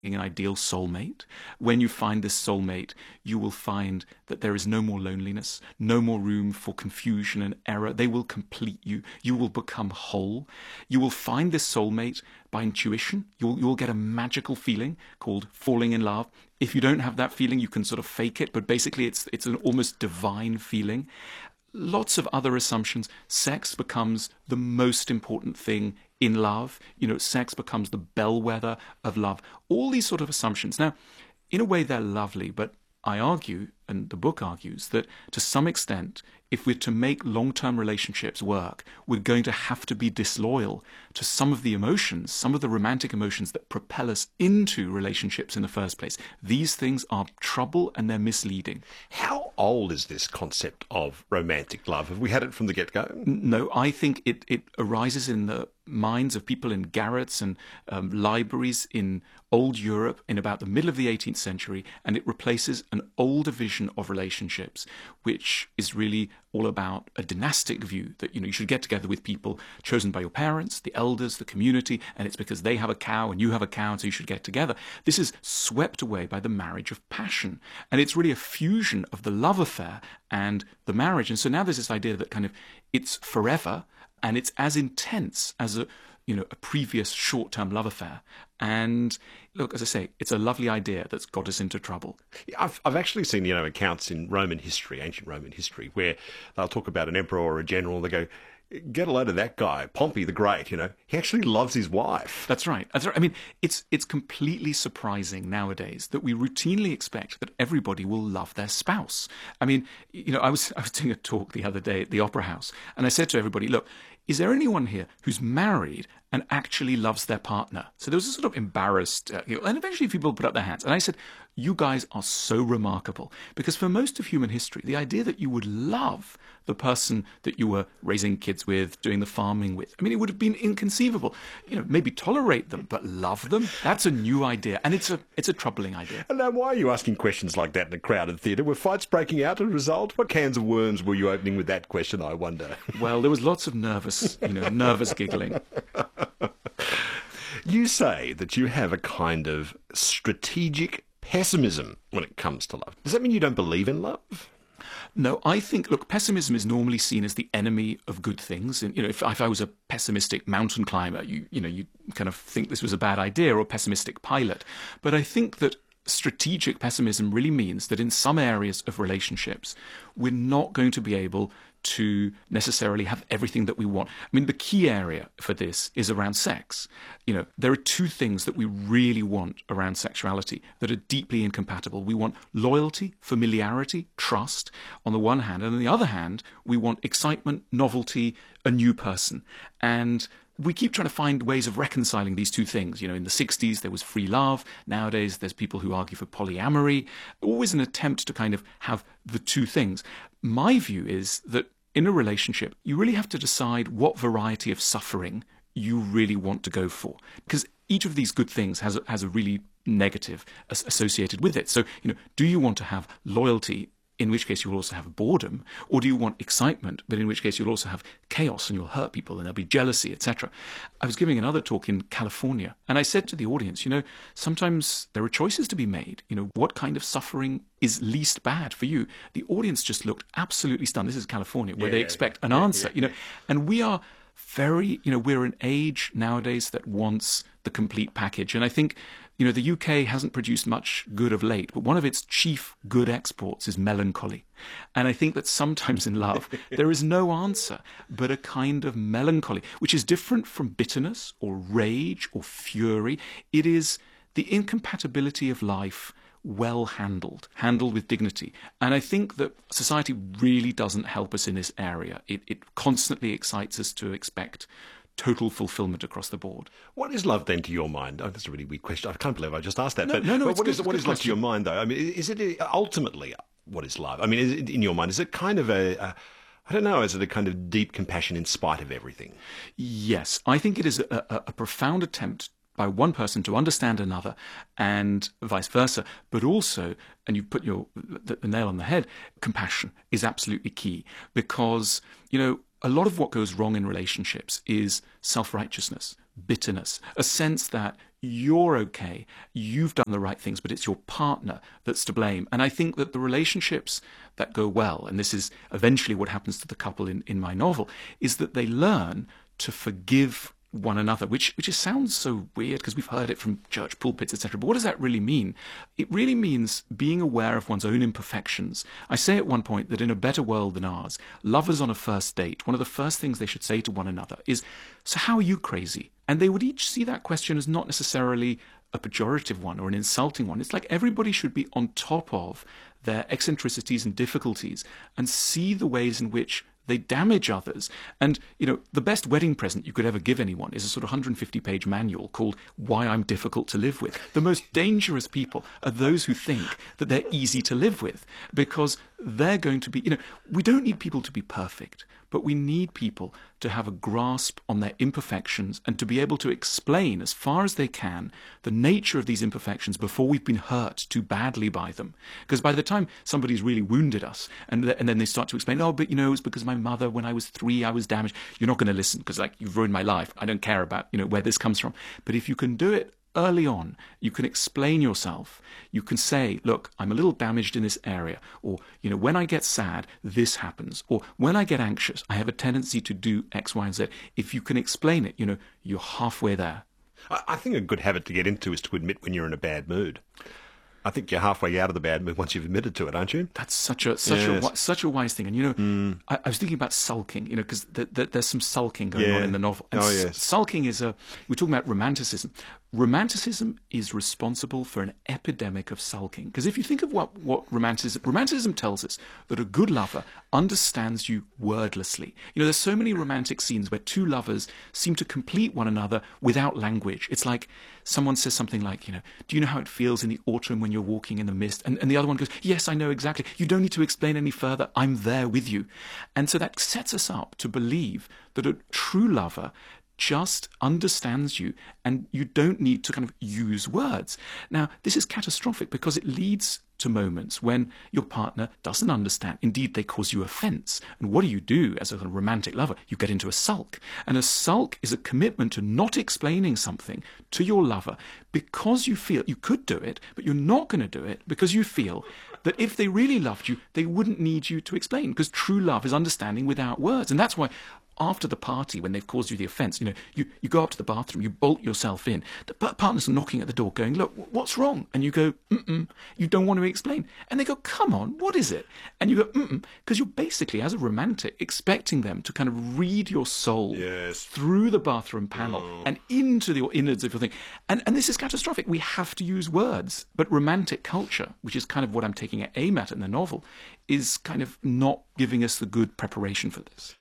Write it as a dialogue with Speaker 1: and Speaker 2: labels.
Speaker 1: an ideal soulmate. When you find this soulmate, you will find that there is no more loneliness, no more room for confusion and error. They will complete you. You will become whole. You will find this soulmate by intuition. You'll get a magical feeling called falling in love. If you don't have that feeling, you can sort of fake it, but basically it's an almost divine feeling. Lots of other assumptions. Sex becomes the most important thing in love. Sex becomes the bellwether of love. All these sort of assumptions. Now, in a way, they're lovely, but I argue, and the book argues, that to some extent, if we're to make long-term relationships work, we're going to have to be disloyal to some of the emotions, some of the romantic emotions that propel us into relationships in the first place. These things are trouble and they're misleading.
Speaker 2: How old is this concept of romantic love? Have we had it from the get-go?
Speaker 1: No, I think it arises in the minds of people in garrets and libraries in old Europe in about the middle of the 18th century, and it replaces an older vision of relationships, which is really all about a dynastic view that you should get together with people chosen by your parents, the elders, the community, and it's because they have a cow and you have a cow, and so you should get together. This is swept away by the marriage of passion, and it's really a fusion of the love affair and the marriage. And so now there's this idea that kind of it's forever, and it's as intense as a previous short-term love affair. And look, as I say, it's a lovely idea that's got us into trouble.
Speaker 2: I've actually seen accounts in Roman history, ancient Roman history, where they'll talk about an emperor or a general, and they go, get a load of that guy, Pompey the Great, he actually loves his wife.
Speaker 1: That's right. I mean, it's completely surprising nowadays that we routinely expect that everybody will love their spouse. I mean, I was doing a talk the other day at the Opera House, and I said to everybody, look, is there anyone here who's married and actually loves their partner? So there was a sort of embarrassed, and eventually people put up their hands. And I said, you guys are so remarkable, because for most of human history, the idea that you would love the person that you were raising kids with, doing the farming with, I mean, it would have been inconceivable. Maybe tolerate them, but love them? That's a new idea, and it's a troubling idea.
Speaker 2: And now, why are you asking questions like that in a crowded theatre? Were fights breaking out as a result? What cans of worms were you opening with that question, I wonder?
Speaker 1: Well, there was lots of nervous giggling.
Speaker 2: You say that you have a kind of strategic pessimism when it comes to love. Does that mean you don't believe in love?
Speaker 1: No, I think, look, pessimism is normally seen as the enemy of good things. And, if I was a pessimistic mountain climber, you kind of think this was a bad idea, or a pessimistic pilot. But I think that strategic pessimism really means that in some areas of relationships, we're not going to be able to necessarily have everything that we want. I mean, the key area for this is around sex. There are two things that we really want around sexuality that are deeply incompatible. We want loyalty, familiarity, trust on the one hand, and on the other hand, we want excitement, novelty, a new person. And we keep trying to find ways of reconciling these two things. In the 60s, there was free love. Nowadays, there's people who argue for polyamory. Always an attempt to kind of have the two things. My view is that in a relationship, you really have to decide what variety of suffering you really want to go for. Because each of these good things has a really negative associated with it. So, do you want to have loyalty, in which case you'll also have boredom, or do you want excitement, but in which case you'll also have chaos and you'll hurt people and there'll be jealousy, etc. I was giving another talk in California, and I said to the audience, sometimes there are choices to be made. What kind of suffering is least bad for you? The audience just looked absolutely stunned. This is California, where they expect an answer, and we are very, we're an age nowadays that wants the complete package. And I think, the UK hasn't produced much good of late, but one of its chief good exports is melancholy. And I think that sometimes in love, there is no answer but a kind of melancholy, which is different from bitterness or rage or fury. It is the incompatibility of life well handled with dignity. And I think that society really doesn't help us in this area. It constantly excites us to expect total fulfillment across the board.
Speaker 2: What is love then to your mind? Oh, that's a really weak question. I can't believe I just asked that.
Speaker 1: No,
Speaker 2: but what is love to your mind, though? I mean, is it ultimately what is love? I mean, is it, in your mind, is it kind of I don't know, is it a kind of deep compassion in spite of everything?
Speaker 1: Yes, I think it is a profound attempt by one person to understand another, and vice versa. But also, and you put the nail on the head, compassion is absolutely key, because, a lot of what goes wrong in relationships is self-righteousness, bitterness, a sense that you're okay, you've done the right things, but it's your partner that's to blame. And I think that the relationships that go well, and this is eventually what happens to the couple in my novel, is that they learn to forgive one another, which sounds so weird because we've heard it from church pulpits, etc. But what does that really mean? It really means being aware of one's own imperfections. I say at one point that in a better world than ours, lovers on a first date, one of the first things they should say to one another is, so how are you crazy? And they would each see that question as not necessarily a pejorative one or an insulting one. It's like everybody should be on top of their eccentricities and difficulties and see the ways in which they damage others. And, the best wedding present you could ever give anyone is a sort of 150-page manual called Why I'm Difficult to Live With. The most dangerous people are those who think that they're easy to live with, because they're going to be, we don't need people to be perfect, but we need people to have a grasp on their imperfections and to be able to explain as far as they can the nature of these imperfections before we've been hurt too badly by them. Because by the time somebody's really wounded us and then they start to explain, oh, but it was because my mother, when I was 3, I was damaged. You're not going to listen because you've ruined my life. I don't care about, where this comes from. But if you can do it early on, you can explain yourself. You can say, look, I'm a little damaged in this area. Or, when I get sad, this happens. Or when I get anxious, I have a tendency to do X, Y, and Z. If you can explain it, you're halfway there.
Speaker 2: I think a good habit to get into is to admit when you're in a bad mood. I think you're halfway out of the bad mood once you've admitted to it, aren't you?
Speaker 1: That's such a wise thing. And I was thinking about sulking, because there's some sulking going on in the novel. And sulking is we're talking about romanticism. Romanticism is responsible for an epidemic of sulking. Because if you think of what romanticism tells us that a good lover understands you wordlessly. There's so many romantic scenes where two lovers seem to complete one another without language. It's like someone says something like, do you know how it feels in the autumn when you're walking in the mist? And the other one goes, yes, I know exactly. You don't need to explain any further. I'm there with you. And so that sets us up to believe that a true lover just understands you and you don't need to kind of use words. Now, this is catastrophic because it leads to moments when your partner doesn't understand. Indeed, they cause you offense. And what do you do as a romantic lover? You get into a sulk. And a sulk is a commitment to not explaining something to your lover because you feel you could do it, but you're not going to do it because you feel that if they really loved you, they wouldn't need you to explain, because true love is understanding without words. And that's why after the party, when they've caused you the offence, you go up to the bathroom, you bolt yourself in. The partner's knocking at the door going, look, what's wrong? And you go, you don't want to explain. And they go, come on, what is it? And you go, because you're basically, as a romantic, expecting them to kind of read your soul through the bathroom panel and into the innards of your thing. And this is catastrophic. We have to use words. But romantic culture, which is kind of what I'm taking aim at in the novel, is kind of not giving us the good preparation for this.